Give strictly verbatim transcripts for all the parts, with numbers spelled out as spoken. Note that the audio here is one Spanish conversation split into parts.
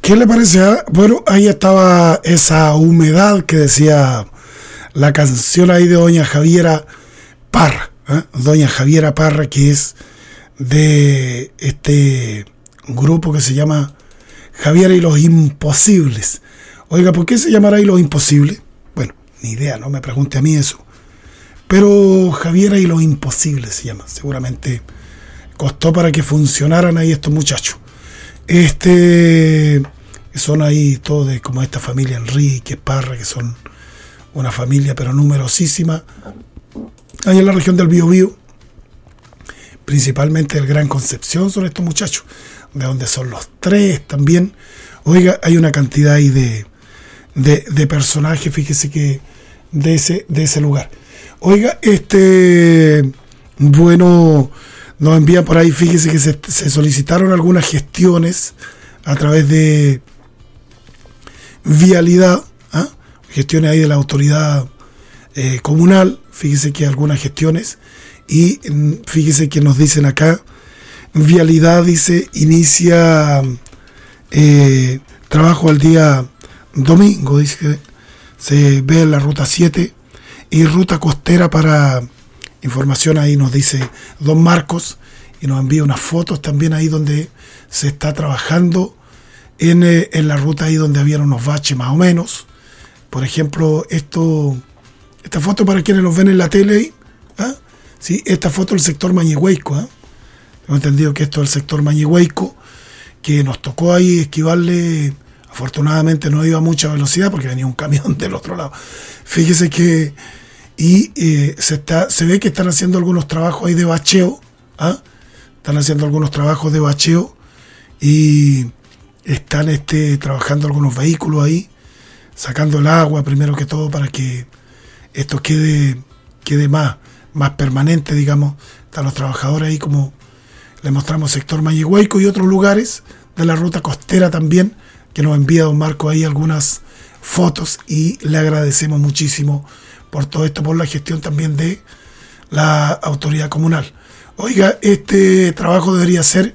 ¿Qué le parece? Ah? Bueno, ahí estaba esa humedad que decía la canción ahí de doña Javiera Parra, ¿eh? Doña Javiera Parra, que es de este grupo que se llama Javiera y los Imposibles. Oiga, ¿por qué se llamará y los Imposibles? Bueno, ni idea, no me pregunte a mí eso. Pero Javiera y los Imposibles se llama. Seguramente costó para que funcionaran ahí estos muchachos. Este, son ahí todos de como esta familia Enrique, Parra, que son una familia pero numerosísima. Ahí en la región del Biobío, principalmente del Gran Concepción, son estos muchachos, de donde son los tres también. Oiga, hay una cantidad ahí de, de, de personajes, fíjese que de ese, de ese lugar. Oiga, este, bueno, nos envían por ahí, fíjese que se, se solicitaron algunas gestiones a través de Vialidad, ¿eh? gestiones ahí de la autoridad eh, comunal, fíjese que algunas gestiones, y fíjese que nos dicen acá, Vialidad dice, inicia eh, trabajo al día domingo, dice que se ve en la ruta siete y ruta costera para información, ahí nos dice don Marcos, y nos envía unas fotos también ahí donde se está trabajando en, eh, en la ruta ahí donde habían unos baches más o menos. Por ejemplo, esto, esta foto para quienes nos ven en la tele, ¿eh? Sí, esta foto del sector Mañehueico, ¿eh? Hemos entendido que esto es el sector Mañehueico, que nos tocó ahí esquivarle. Afortunadamente no iba a mucha velocidad porque venía un camión del otro lado. Fíjese que y eh, se está se ve que están haciendo algunos trabajos ahí de bacheo, ¿ah? Están haciendo algunos trabajos de bacheo y están este trabajando algunos vehículos ahí, sacando el agua primero que todo para que esto quede quede más, más permanente, digamos. Están los trabajadores ahí, como les mostramos, sector Mañehueico y otros lugares de la ruta costera también, que nos envía don Marco ahí algunas fotos, y le agradecemos muchísimo por todo esto, por la gestión también de la autoridad comunal. Oiga, este trabajo debería ser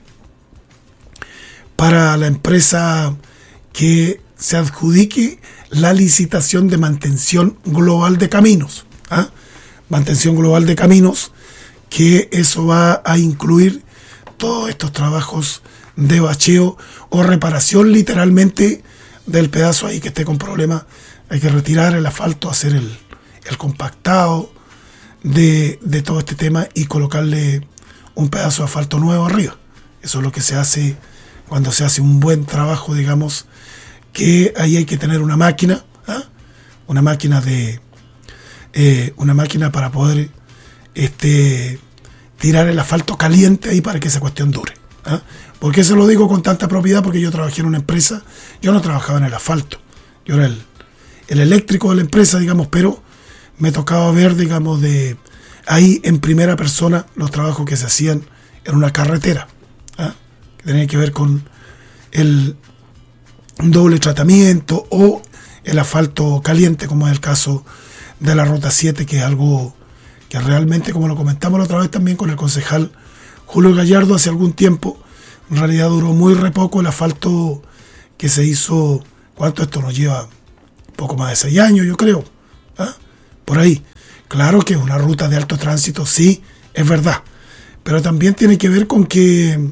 para la empresa que se adjudique la licitación de mantención global de caminos, ¿ah? Mantención global de caminos, que eso va a incluir todos estos trabajos de bacheo o reparación literalmente del pedazo ahí que esté con problemas. Hay que retirar el asfalto, hacer el, el compactado de, de todo este tema y colocarle un pedazo de asfalto nuevo arriba. Eso es lo que se hace cuando se hace un buen trabajo, digamos, que ahí hay que tener una máquina, ¿ah? una máquina de eh, una máquina para poder este tirar el asfalto caliente ahí para que esa cuestión dure. ¿Ah? ¿Por qué se lo digo con tanta propiedad? Porque yo trabajé en una empresa, yo no trabajaba en el asfalto, yo era el, el eléctrico de la empresa, digamos, pero me tocaba ver, digamos, de ahí en primera persona los trabajos que se hacían en una carretera, ¿ah? que tenían que ver con el doble tratamiento o el asfalto caliente, como es el caso de la ruta siete, que es algo que realmente, como lo comentamos la otra vez también con el concejal Julio Gallardo hace algún tiempo, en realidad duró muy re poco el asfalto que se hizo. ¿Cuánto esto nos lleva? Poco más de seis años, yo creo, ¿ah? por ahí. Claro que es una ruta de alto tránsito, sí, es verdad, pero también tiene que ver con que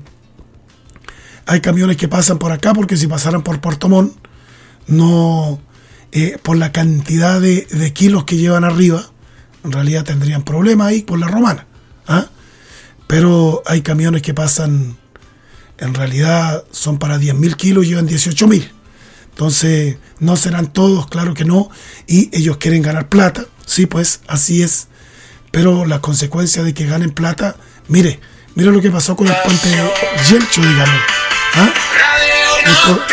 hay camiones que pasan por acá, porque si pasaran por Puerto Montt, no, eh, por la cantidad de, de kilos que llevan arriba, en realidad tendrían problemas ahí por la Romana, ¿ah? Pero hay camiones que pasan, en realidad son para diez mil kilos y llevan dieciocho mil. Entonces, no serán todos, claro que no, y ellos quieren ganar plata, sí, pues así es, pero las consecuencias de que ganen plata, mire, mire lo que pasó con el puente de Yelcho, digamos. ¿Ah? Esto,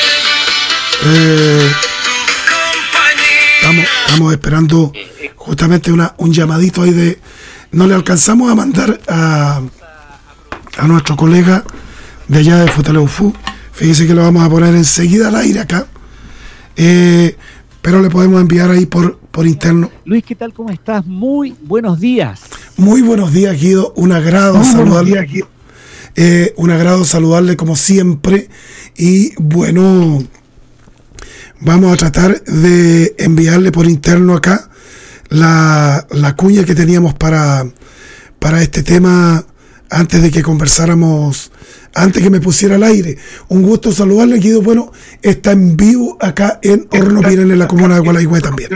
eh, estamos, estamos esperando justamente una, un llamadito ahí de... No le alcanzamos a mandar a, a nuestro colega de allá de Futaleufú. Fíjese que lo vamos a poner enseguida al aire acá. Eh, pero le podemos enviar ahí por, por interno. Luis, ¿qué tal? ¿Cómo estás? Muy buenos días. Muy buenos días, Guido. Un agrado saludarle. Eh, un agrado saludarle como siempre y bueno, vamos a tratar de enviarle por interno acá la, la cuña que teníamos para, para este tema antes de que conversáramos, antes que me pusiera al aire. Un gusto saludarle, Guido. Bueno, está en vivo acá en Hornopiren, en la comuna de Gualeguay también.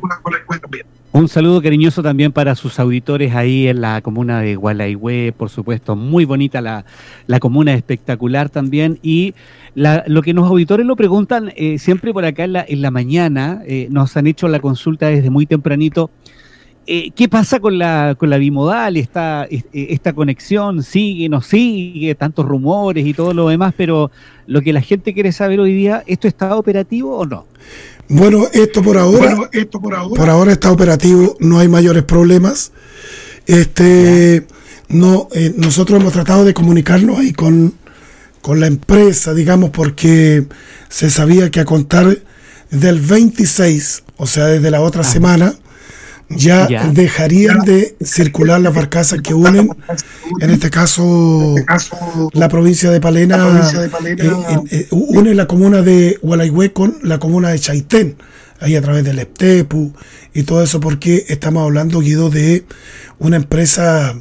Un saludo cariñoso también para sus auditores ahí en la comuna de Gualeguay, por supuesto, muy bonita la, la comuna, espectacular también. Y la, lo que los auditores lo preguntan eh, siempre por acá en la, en la mañana, eh, nos han hecho la consulta desde muy tempranito. Eh, ¿Qué pasa con la con la bimodal? Esta, esta conexión sigue, no sigue, tantos rumores y todo lo demás, pero lo que la gente quiere saber hoy día, ¿esto está operativo o no? Bueno, esto por ahora, bueno, esto por ahora, por ahora está operativo, no hay mayores problemas. Este, no, eh, nosotros hemos tratado de comunicarnos ahí con, con la empresa, digamos, porque se sabía que a contar del veintiséis, o sea, desde la otra ah. semana, Ya, ya dejarían de circular las barcazas que unen, en este caso, la provincia de Palena, provincia de Palena eh, eh, une la comuna de Gualeguay con la comuna de Chaitén, ahí a través del Eptepu y todo eso, porque estamos hablando, Guido, de una empresa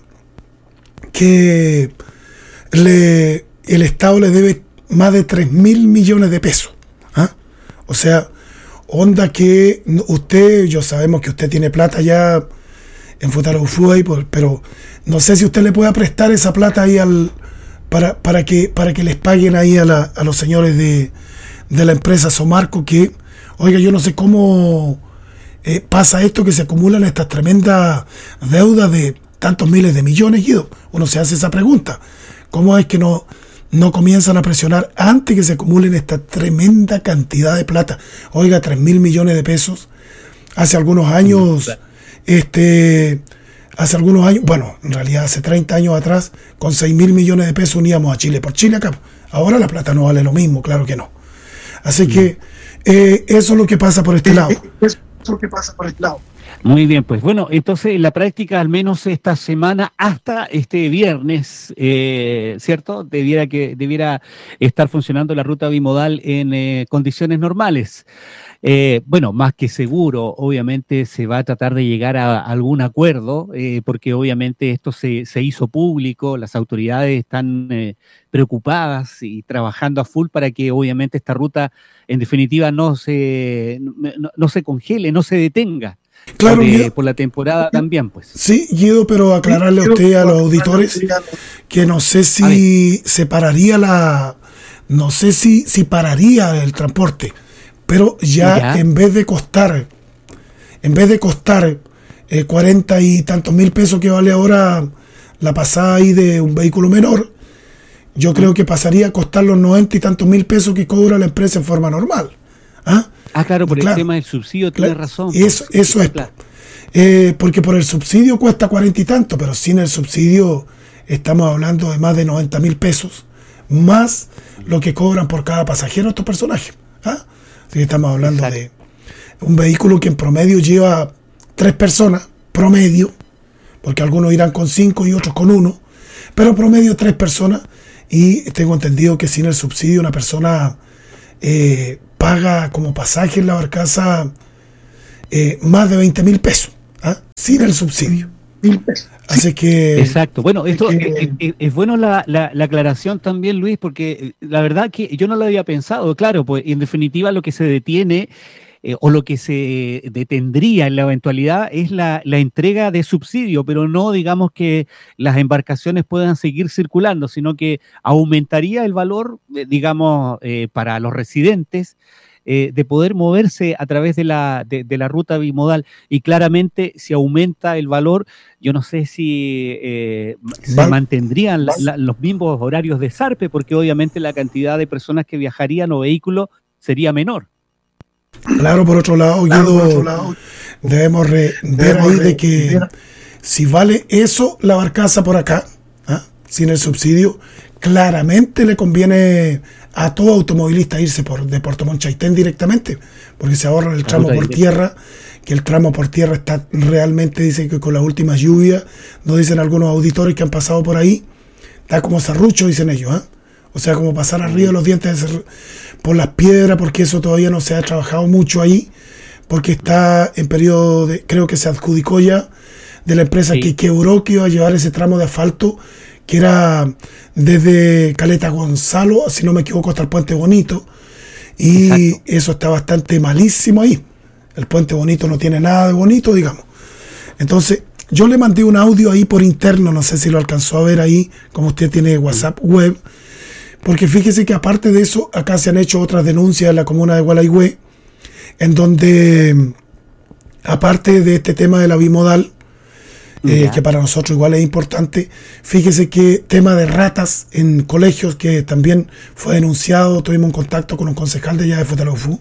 que le, el Estado le debe más de tres mil millones de pesos. ¿Ah? O sea, onda que usted, yo sabemos que usted tiene plata ya en Futaraufue, pero no sé si usted le pueda prestar esa plata ahí al para, para que para que les paguen ahí a, la, a los señores de, de la empresa Somarco, que, oiga, yo no sé cómo eh, pasa esto, que se acumulan estas tremendas deudas de tantos miles de millones, Guido. Uno se hace esa pregunta. ¿Cómo es que no... no comienzan a presionar antes que se acumulen esta tremenda cantidad de plata? Oiga, tres mil millones de pesos. Hace algunos años, este, hace algunos años, bueno, en realidad hace treinta años atrás, con seis mil millones de pesos uníamos a Chile por Chile acá. Ahora la plata no vale lo mismo, claro que no. Así que eh, eso es lo que pasa por este lado. Eso es lo que pasa por este lado. Muy bien, pues bueno, entonces en la práctica, al menos esta semana, hasta este viernes, eh, ¿cierto? Debiera que debiera estar funcionando la ruta bimodal en eh, condiciones normales. Eh, bueno, más que seguro, obviamente se va a tratar de llegar a, a algún acuerdo, eh, porque obviamente esto se, se hizo público, las autoridades están eh, preocupadas y trabajando a full para que obviamente esta ruta, en definitiva, no se, no, no se congele, no se detenga. Claro, por, Guido, por la temporada también, pues. Sí, Guido, pero aclararle a usted y a los auditores que no sé si se pararía la, no sé si, si pararía el transporte, pero ya, ya. en vez de costar, en vez de costar eh, cuarenta y tantos mil pesos que vale ahora la pasada ahí de un vehículo menor, yo ¿Mm? creo que pasaría a costar los noventa y tantos mil pesos que cobra la empresa en forma normal. ¿Ah? Ah, claro, por claro, el tema del subsidio, tiene claro, razón. Eso, pues, eso es. Claro. Eh, porque por el subsidio cuesta cuarenta y tanto, pero sin el subsidio estamos hablando de más de noventa mil pesos, más lo que cobran por cada pasajero estos personajes. ¿Ah? Así que estamos hablando Exacto. de un vehículo que en promedio lleva tres personas, promedio, porque algunos irán con cinco y otros con uno, pero promedio tres personas, y tengo entendido que sin el subsidio una persona eh, paga como pasaje en la barcaza eh, más de veinte mil pesos, ¿ah? Sin el subsidio. Así que... Exacto. Bueno, esto que, es, es, es bueno la, la, la aclaración también, Luis, porque la verdad que yo no lo había pensado. Claro, pues en definitiva lo que se detiene eh, o lo que se detendría en la eventualidad es la, la entrega de subsidio, pero no digamos que las embarcaciones puedan seguir circulando, sino que aumentaría el valor, eh, digamos, eh, para los residentes, Eh, de poder moverse a través de la, de, de la ruta bimodal, y claramente si aumenta el valor, yo no sé si eh, se ¿Val? mantendrían la, la, los mismos horarios de zarpe, porque obviamente la cantidad de personas que viajarían o vehículos sería menor. Claro, por otro lado, claro, Guido, por otro lado debemos re, ver ahí de que si vale eso la barcaza por acá, ¿ah? sin el subsidio, claramente le conviene a todo automovilista irse por de Puerto Montt Chaitén directamente, porque se ahorra el tramo por tierra, que el tramo por tierra está realmente, dicen que con las últimas lluvias, nos dicen algunos auditores que han pasado por ahí, está como serrucho, dicen ellos, ¿eh? O sea, como pasar arriba de los dientes de ser, por las piedras, porque eso todavía no se ha trabajado mucho ahí, porque está en periodo de, creo que se adjudicó ya de la empresa sí. que quebró, que iba a llevar ese tramo de asfalto, que era desde Caleta Gonzalo, si no me equivoco, hasta el Puente Bonito, y exacto. Eso está bastante malísimo ahí. El Puente Bonito no tiene nada de bonito, digamos. Entonces, yo le mandé un audio ahí por interno, no sé si lo alcanzó a ver ahí, como usted tiene WhatsApp web, porque fíjese que aparte de eso, acá se han hecho otras denuncias en la comuna de Gualaihue, en donde, aparte de este tema de la bimodal, eh, que para nosotros igual es importante, fíjese que tema de ratas en colegios, que también fue denunciado, tuvimos un contacto con un concejal de allá de Futaleufú,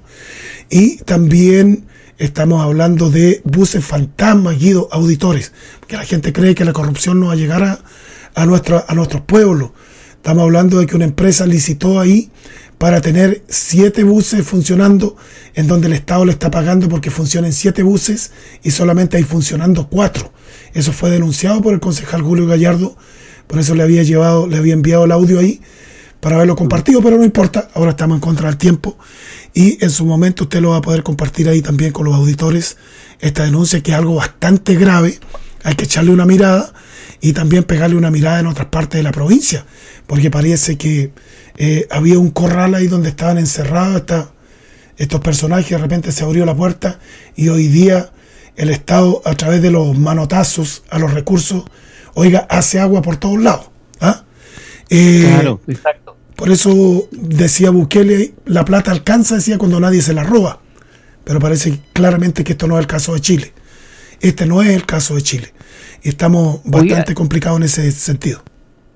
y también estamos hablando de buses fantasmas, guidos, auditores, que la gente cree que la corrupción no va a llegar a, a, nuestra, a nuestros pueblos. Estamos hablando de que una empresa licitó ahí para tener siete buses funcionando, en donde el Estado le está pagando porque funcionen siete buses y solamente hay funcionando cuatro. Eso fue denunciado por el concejal Julio Gallardo, por eso le había llevado, le había enviado el audio ahí para haberlo compartido, pero no importa, ahora estamos en contra del tiempo y en su momento usted lo va a poder compartir ahí también con los auditores, esta denuncia que es algo bastante grave, hay que echarle una mirada y también pegarle una mirada en otras partes de la provincia, porque parece que eh, había un corral ahí donde estaban encerrados esta, estos personajes, de repente se abrió la puerta y hoy día el Estado, a través de los manotazos a los recursos, oiga, hace agua por todos lados. ¿Ah? Eh, claro, exacto. Por eso decía Bukele, la plata alcanza, decía, cuando nadie se la roba. Pero parece claramente que esto no es el caso de Chile. Este no es el caso de Chile. Y estamos bastante oiga, complicados en ese sentido.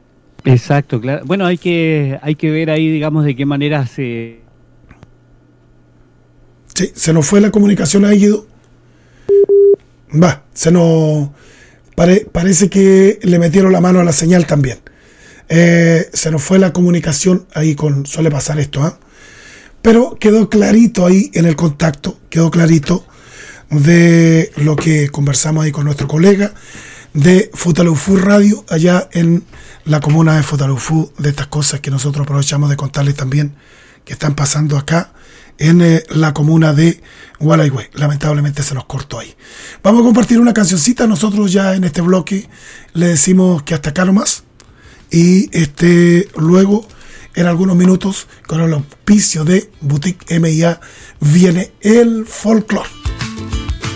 Exacto, claro. Bueno, hay que, hay que ver ahí, digamos, de qué manera se... Sí, se nos fue la comunicación ahí, Guido. Va, se nos... Pare, parece que le metieron la mano a la señal también. Eh, se nos fue la comunicación ahí con... Suele pasar esto, ¿eh? Pero quedó clarito ahí en el contacto, quedó clarito de lo que conversamos ahí con nuestro colega de Futaleufú Radio, allá en la comuna de Futaleufú, de estas cosas que nosotros aprovechamos de contarles también, que están pasando acá en eh, la comuna de Gualaihue. Lamentablemente se nos cortó ahí. Vamos a compartir una cancioncita. Nosotros ya en este bloque le decimos que hasta acá nomás. Y este luego, en algunos minutos, con el auspicio de Boutique M I A, viene el folclore.